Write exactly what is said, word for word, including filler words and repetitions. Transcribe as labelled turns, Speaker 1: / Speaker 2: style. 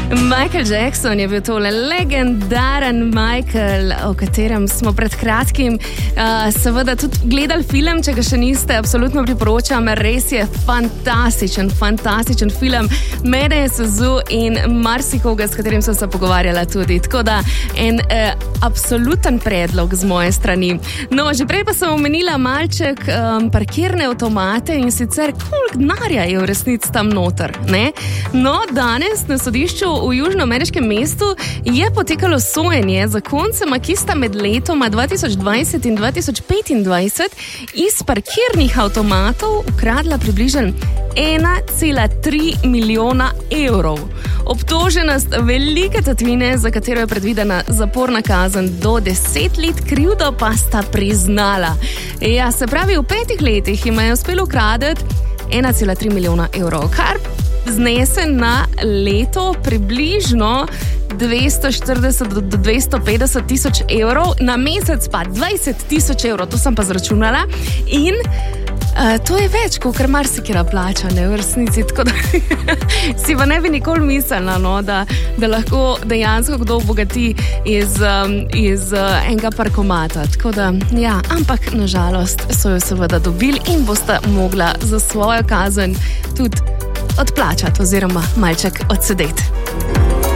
Speaker 1: Michael Jackson je bil tole legendaren Michael, o katerem smo pred kratkim uh, seveda tudi gledali film, če ga še niste, absolutno priporočam, res je fantastičen, fantastičen film. Mene je sezul in marsikoga, s katerim sem se pogovarjala tudi. Tako da en uh, absoluten predlog z moje strani. No, že prej pa sem omenila malček um, parkirne avtomate in sicer koliko denarja je v resnici tam noter, ne? No, danes na sodišču v južnoameriškem mestu je potekalo sojenje zakoncema, ki sta med letoma dva tisoč dvajset in dva tisoč petindvajset iz parkirnih avtomatov ukradla približno ena cela tri milijona evrov. Obtožena sta velike tatvine, za katero je predvidena zaporna kazen do deset let, krivdo pa sta priznala. Ja, se pravi, v petih letih jim je uspelo ukradeti ena cela tri milijona evrov, kar znese na leto približno dvesto štirideset do dvesto petdeset tisoč evrov, na mesec pa dvajset tisoč evrov, to sem pa zračunala. In uh, to je več, kot kar marsikera plača, ne, v resnici. Tako da si pa ne bi nikoli mislila, no, da, da lahko dejansko kdo obogati iz, um, iz uh, enega parkomata. Tako da, ja, ampak nažalost so jo seveda dobili in bosta mogla za svojo kazen tudi odplačati oziroma malček odsedeti.